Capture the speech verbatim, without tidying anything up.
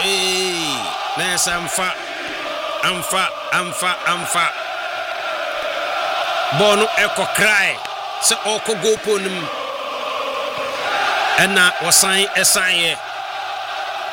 eh nessa amfa amfa amfa amfa bono eko cry se oko go ponim ena wasan esan ye